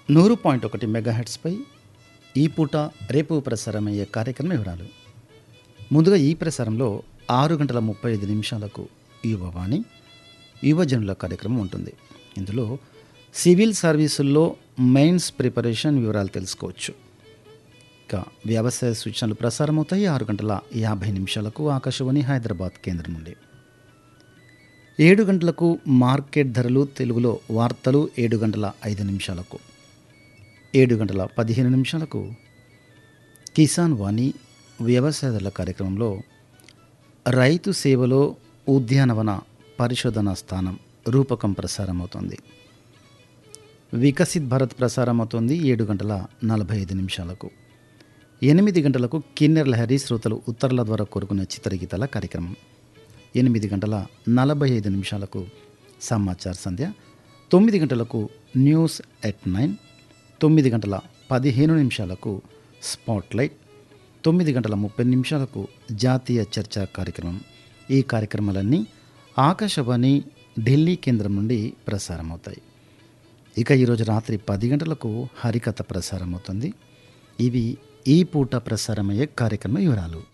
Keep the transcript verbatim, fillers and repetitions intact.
నూరు పాయింట్ ఒకటి మెగాహెట్స్పై ఈ పూట రేపు ప్రసారమయ్యే కార్యక్రమం వివరాలు. ముందుగా ఈ ప్రసారంలో ఆరు గంటల ముప్పై ఐదు నిమిషాలకు యువవాణి యువజనుల కార్యక్రమం ఉంటుంది. ఇందులో సివిల్ సర్వీసుల్లో మెయిన్స్ ప్రిపరేషన్ వివరాలు తెలుసుకోవచ్చు. ఇక వ్యవసాయ సూచనలు ప్రసారమవుతాయి ఆరు గంటల యాభై నిమిషాలకు ఆకాశవాణి హైదరాబాద్ కేంద్రం నుండి. ఏడు గంటలకు మార్కెట్ ధరలు తెలుగులో వార్తలు ఏడు గంటల ఐదు నిమిషాలకు. ఏడు గంటల పదిహేను నిమిషాలకు కిసాన్ వాణి వ్యవసాయదారుల కార్యక్రమంలో రైతు సేవలో ఉద్యానవన పరిశోధనా స్థానం రూపకం ప్రసారమవుతుంది. వికసిత్ భారత్ ప్రసారమవుతుంది ఏడు గంటల నలభై ఐదు నిమిషాలకు. ఎనిమిది గంటలకు కిన్నెర్ లహరి శ్రోతలు ఉత్తర్ల ద్వారా కోరుకునే చిత్రగీతాల కార్యక్రమం. ఎనిమిది గంటల నలభై ఐదు నిమిషాలకు సమాచార సంధ్య. తొమ్మిది గంటలకు న్యూస్ ఎట్ నైన్. తొమ్మిది గంటల పదిహేను నిమిషాలకు స్పాట్లైట్. తొమ్మిది గంటల ముప్పై నిమిషాలకు జాతీయ చర్చా కార్యక్రమం. ఈ కార్యక్రమాలన్నీ ఆకాశవాణి ఢిల్లీ కేంద్రం నుండి ప్రసారమవుతాయి. ఇక ఈరోజు రాత్రి పది గంటలకు హరికథ ప్రసారమవుతుంది. ఇవి ఈ పూట ప్రసారమయ్యే కార్యక్రమ వివరాలు.